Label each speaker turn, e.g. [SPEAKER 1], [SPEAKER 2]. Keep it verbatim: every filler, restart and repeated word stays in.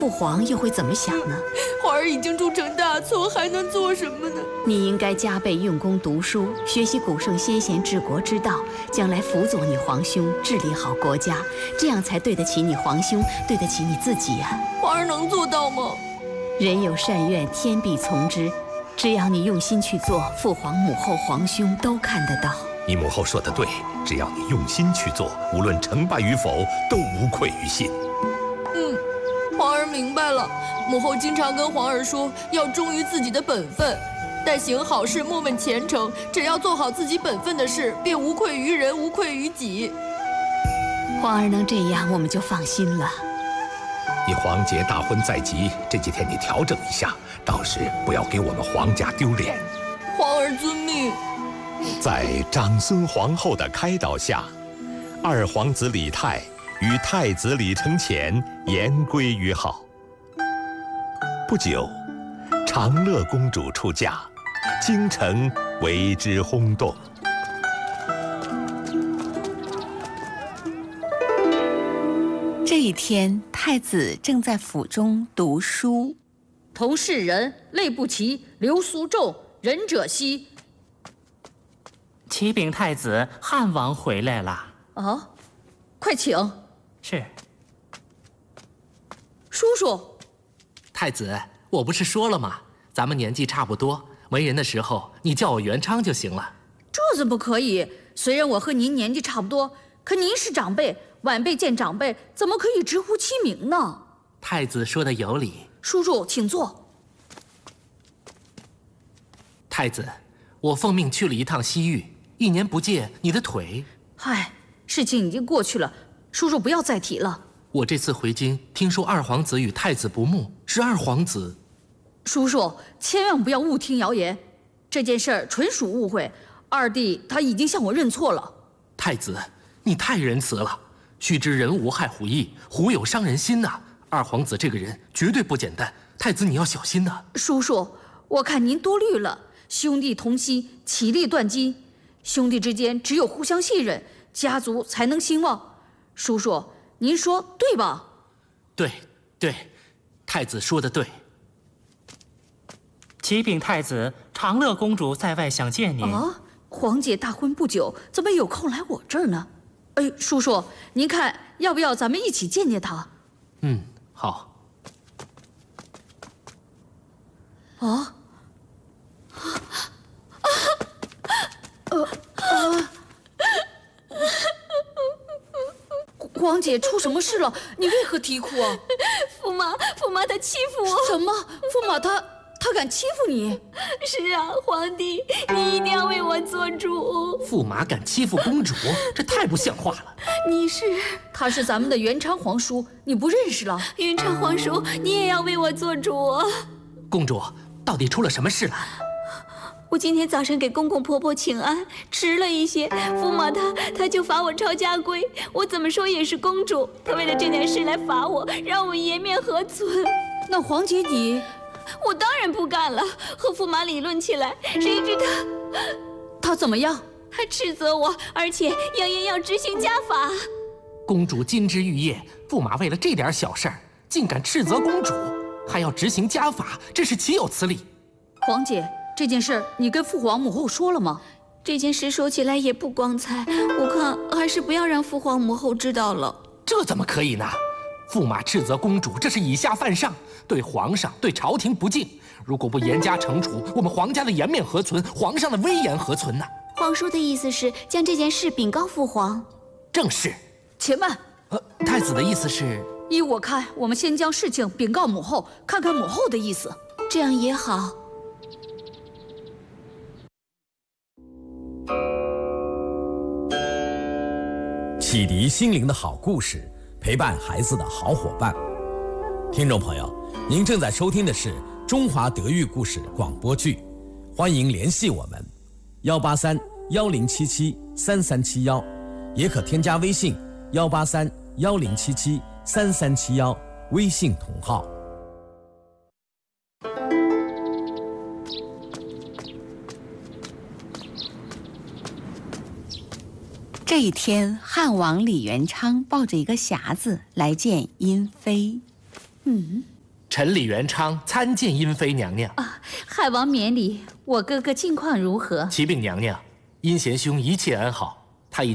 [SPEAKER 1] 父皇又会怎么想呢？
[SPEAKER 2] 皇儿已经铸成大错，还能做什么呢？
[SPEAKER 1] 你应该加倍用功读书，学习古圣先贤治国之道，将来辅佐你皇兄治理好国家，这样才对得起你皇兄，对得起你自己呀、啊。
[SPEAKER 2] 皇儿能做到吗？
[SPEAKER 1] 人有善愿，天必从之。只要你用心去做，父皇、母后、皇兄都看得到。
[SPEAKER 3] 你母后说得对，只要你用心去做，无论成败与否，都无愧于心。
[SPEAKER 2] 嗯，皇儿明白了。母后经常跟皇儿说，要忠于自己的本分，但行好事，莫问前程。只要做好自己本分的事，便无愧于人，无愧于己。
[SPEAKER 1] 皇儿能这样，我们就放心了。
[SPEAKER 3] 你皇姐大婚在即，这几天你调整一下，到时不要给我们皇家丢脸。
[SPEAKER 2] 皇儿遵命。
[SPEAKER 3] 在长孙皇后的开导下，二皇子李泰与太子李承乾言归于好。不久，长乐公主出嫁，京城为之轰动。
[SPEAKER 1] 这一天，太子正在府中读书。
[SPEAKER 4] 同是人，类不齐，流苏众，仁者稀。
[SPEAKER 5] 启禀太子，汉王回来了。
[SPEAKER 4] 啊，快请。
[SPEAKER 5] 是。
[SPEAKER 4] 叔叔。
[SPEAKER 6] 太子，我不是说了吗？咱们年纪差不多，为人的时候你叫我元昌就行了。
[SPEAKER 4] 这怎么可以？虽然我和您年纪差不多，可您是长辈，晚辈见长辈，怎么可以直呼其名呢？
[SPEAKER 6] 太子说的有理。
[SPEAKER 4] 叔叔，请坐。
[SPEAKER 6] 太子，我奉命去了一趟西域，一年不见，你的腿……
[SPEAKER 4] 嗨，事情已经过去了，叔叔不要再提了。
[SPEAKER 6] 我这次回京，听说二皇子与太子不睦，是二皇子……
[SPEAKER 4] 叔叔，千万不要误听谣言，这件事儿纯属误会。二弟他已经向我认错了。
[SPEAKER 6] 太子，你太仁慈了。须知人无害虎意，虎有伤人心呐、啊。二皇子这个人绝对不简单，太子你要小心呐、啊。
[SPEAKER 4] 叔叔，我看您多虑了。兄弟同心，其利断金。兄弟之间只有互相信任，家族才能兴旺。叔叔，您说对吧？
[SPEAKER 6] 对对，太子说的对。
[SPEAKER 5] 启禀太子，长乐公主在外想见您。
[SPEAKER 4] 啊，皇姐大婚不久，怎么有空来我这儿呢？哎，叔叔，您看要不要咱们一起见见她？
[SPEAKER 6] 嗯，好。
[SPEAKER 4] 啊？啊！呃啊！皇姐出什么事了？你为何啼哭啊？
[SPEAKER 2] 驸马，驸马他欺负我。
[SPEAKER 4] 什么？驸马他他敢欺负你？
[SPEAKER 2] 是啊，皇帝，你一定要为我做主。
[SPEAKER 6] 驸马敢欺负公主，这太不像话了。
[SPEAKER 2] 你是？
[SPEAKER 4] 他是咱们的元昌皇叔，你不认识了？
[SPEAKER 2] 元昌皇叔，你也要为我做主。
[SPEAKER 6] 公主，到底出了什么事了？
[SPEAKER 2] 我今天早上给公公婆婆请安，迟了一些，驸马他他就罚我抄家规。我怎么说也是公主，他为了这件事来罚我，让我颜面何存？
[SPEAKER 4] 那皇姐你……
[SPEAKER 2] 我当然不干了，和驸马理论起来，谁知他
[SPEAKER 4] 他怎么样？
[SPEAKER 2] 他斥责我，而且扬言要执行家法。
[SPEAKER 6] 公主金枝玉叶，驸马为了这点小事儿，竟敢斥责公主，还要执行家法，这是岂有此理！
[SPEAKER 4] 皇姐，这件事你跟父皇母后说了吗？
[SPEAKER 2] 这件事说起来也不光彩，我看还是不要让父皇母后知道了。
[SPEAKER 6] 这怎么可以呢？驸马斥责公主，这是以下犯上，对皇上、对朝廷不敬。如果不严加惩处，我们皇家的颜面何存？皇上的威严何存呢？
[SPEAKER 2] 皇叔的意思是将这件事禀告父皇。
[SPEAKER 6] 正是。
[SPEAKER 4] 且慢。
[SPEAKER 6] 呃，太子的意思是？
[SPEAKER 4] 依我看，我们先将事情禀告母后，看看母后的意思。
[SPEAKER 2] 这样也好。
[SPEAKER 7] 启迪心灵的好故事，陪伴孩子的好伙伴。听众朋友，您正在收听的是中华德育故事广播剧，欢迎联系我们幺八三幺零七七三三七幺，也可添加微信幺八三幺零七七三三七幺，微信同号。
[SPEAKER 1] 这一天，汉王李元昌抱着一个匣子来见殷妃。
[SPEAKER 4] 嗯，
[SPEAKER 6] 臣李元昌参见殷妃娘娘。
[SPEAKER 4] 啊，海王免礼。我哥哥近况如何？
[SPEAKER 6] 启禀娘娘，殷贤兄一切安好。